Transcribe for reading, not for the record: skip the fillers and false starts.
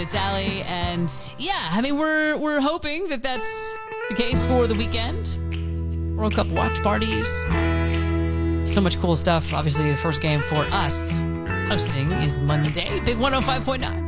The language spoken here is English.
It's Allie, and yeah, I mean, we're hoping that that's the case for the weekend. World Cup watch parties. So much cool stuff. Obviously, the first game for us hosting is Monday. Big 105.9.